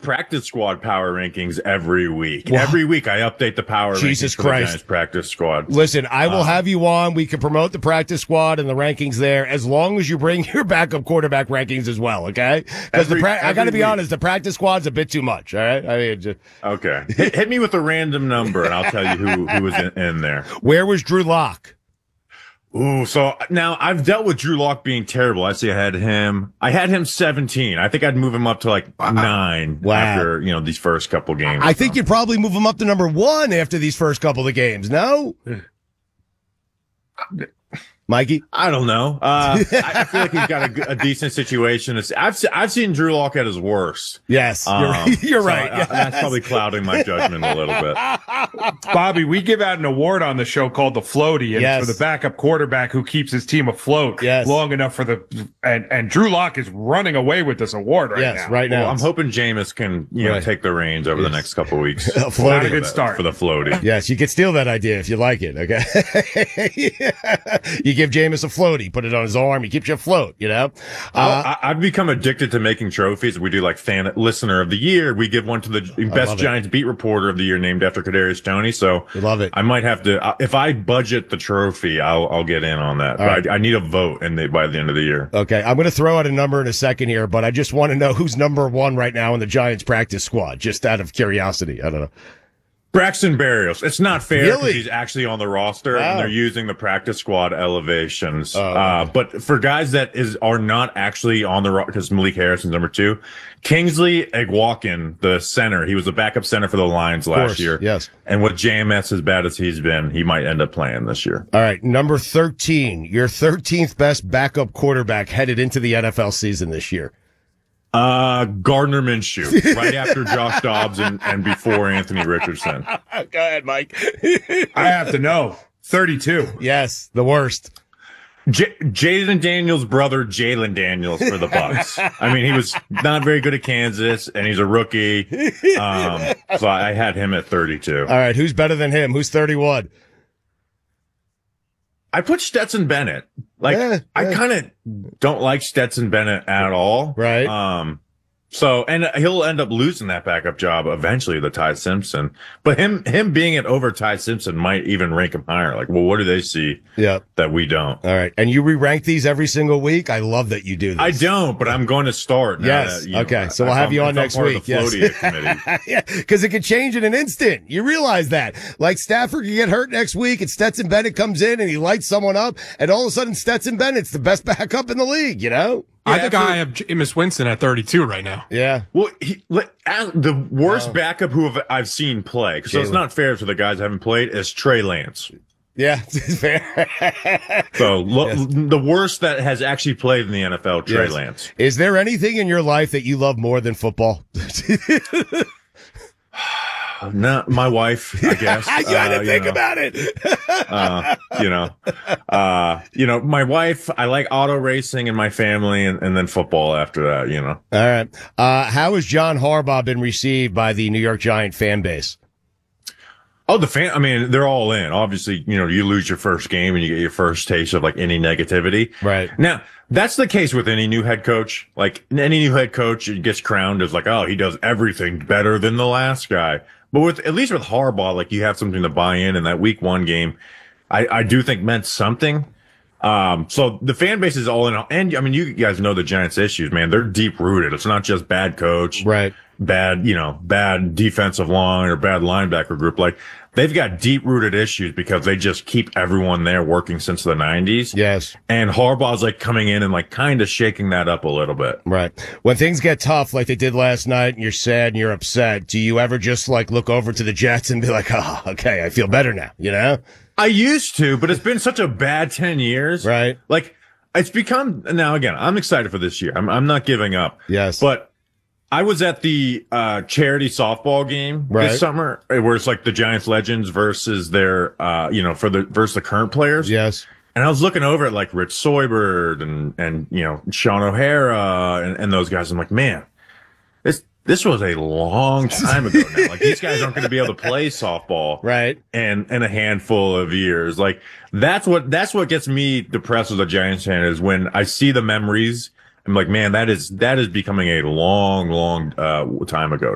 practice squad power rankings every week. Well, every week I update the power Jesus rankings for the Christ. Giants practice squad. Listen, I will have you on. We can promote the practice squad and the rankings there as long as you bring your backup quarterback rankings as well, okay? Because I got to be honest, the practice squad's a bit too much, all right? I mean, okay. Hit me with a random number, and I'll tell you who was in there. Where was Drew Lock? Ooh, so now I've dealt with Drew Lock being terrible. I had him 17. I think I'd move him up to like 9 after, these first couple games. I think you'd probably move him up to number 1 after these first couple of games. No? Mikey? I don't know. I feel like he's got a decent situation. I've seen Drew Lock at his worst. Yes, you're right. Yes. That's probably clouding my judgment a little bit. Bobby, we give out an award on the show called the Floaty, and it's for the backup quarterback who keeps his team afloat long enough for and Drew Lock is running away with this award right now. Right now. Well, I'm hoping Jameis can take the reins over the next couple of weeks. Not a good start for the Floaty. Yes, you could steal that idea if you like it. Okay, you give Jameis a floaty, put it on his arm, he keeps you afloat. I've become addicted to making trophies. We do like fan listener of the year. We give one to the best Giants beat reporter of the year, named after Kadarius Toney. So I love it. I might have to, if I budget the trophy, I'll get in on that. But right. I need a vote by the end of the year. Okay, I'm going to throw out a number in a second here, but I just want to know who's number 1 right now in the Giants practice squad, just out of curiosity. I don't know. Braxton Berrios. It's not fair because Really? he's actually on the roster and they're using the practice squad elevations. Okay. But for guys that are not actually on the roster, because Malik Harrison's number 2, Kingsley Egwalkin, the center, he was the backup center for the Lions last year. Yes. And with JMS as bad as he's been, he might end up playing this year. All right, number 13, your 13th best backup quarterback headed into the NFL season this year. Gardner Minshew, right after Josh Dobbs and before Anthony Richardson. Go ahead, Mike. I have to know. 32. Yes, the worst. Jaden Daniels' brother, Jalen Daniels, for the Bucks. I mean, he was not very good at Kansas, and he's a rookie. So I had him at 32. All right, who's better than him? Who's 31? I put Stetson Bennett. I kind of don't like Stetson Bennett at all. Right. So, and he'll end up losing that backup job eventually to Ty Simpson. But him being it over Ty Simpson might even rank him higher. Like, well, what do they see that we don't? All right. And you re-rank these every single week? I love that you do this. I don't, but I'm going to start. Yes. Okay. So we'll have you on next week. Yes. Yeah, because it could change in an instant. You realize that. Like Stafford could get hurt next week and Stetson Bennett comes in and he lights someone up and all of a sudden Stetson Bennett's the best backup in the league, I think I have Jameis Winston at 32 right now. Yeah. Well, the worst backup who I've seen play, so it's not fair to the guys who haven't played, is Trey Lance. Yeah, it's fair. So the worst that has actually played in the NFL, Trey Lance. Is there anything in your life that you love more than football? No, my wife, I guess. I gotta think about it. My wife, I like auto racing and my family and then football after that, All right. How has John Harbaugh been received by the New York Giant fan base? Oh, they're all in. Obviously, you lose your first game and you get your first taste of like any negativity. Right. Now, that's the case with any new head coach. Like any new head coach gets crowned as like, oh, he does everything better than the last guy. But at least with Harbaugh, like you have something to buy in that week 1 game, I do think meant something. So the fan base is all in. And I mean, you guys know the Giants' issues, man. They're deep rooted. It's not just bad coach, right? Bad defensive line or bad linebacker group. Like they've got deep rooted issues because they just keep everyone there working since the 90s. Yes. And Harbaugh's like coming in and like kind of shaking that up a little bit. Right. When things get tough, like they did last night and you're sad and you're upset, do you ever just like look over to the Jets and be like, oh, okay, I feel better now, I used to, but it's been such a bad 10 years. Right. Like it's become, now again, I'm excited for this year. I'm not giving up. Yes. But I was at the charity softball game this summer, where it's like the Giants legends versus their, versus the current players. Yes. And I was looking over at like Rich Soybert and Sean O'Hara and those guys. I'm like, man, this was a long time ago now. Like these guys aren't going to be able to play softball, right? In a handful of years. Like that's what gets me depressed as a Giants fan is when I see the memories. I'm like, man, that is becoming a long time ago.